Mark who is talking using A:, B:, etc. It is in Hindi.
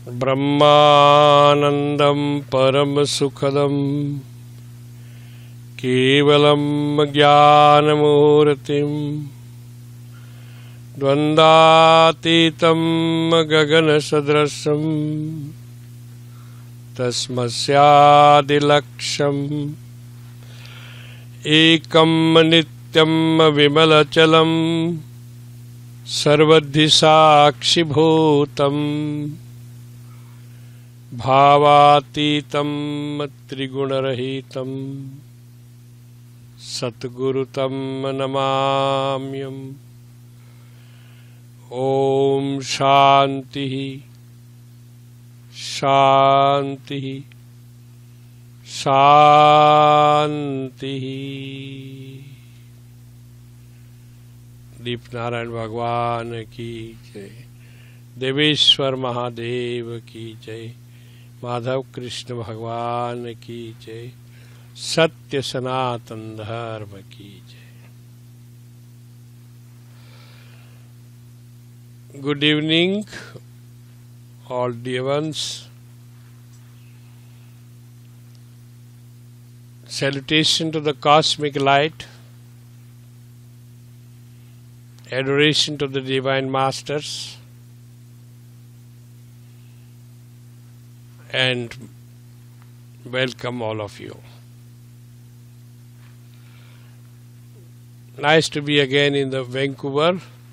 A: ब्रह्मानंदं परम सुखदं केवलं ज्ञानमूर्तिं द्वन्द्वातीतं गगनसदृशं तस्मस्यादिलक्ष्यम् एकं नित्यं विमलचलं सर्वधि साक्षिभूतं भावातीतं त्रिगुणरहितं सद्गुरुतं नमाम्यहम्। ओम शांति शांति शांति। दीपनारायण भगवान की जय, देवेश्वर महादेव की जय, माधव कृष्ण भगवान की जय, सत्य सनातन धर्म की जय। Good evening, all dear ones. Salutation to the cosmic light. Adoration to the Divine Masters. And welcome all of you. Nice to be again in the Vancouver.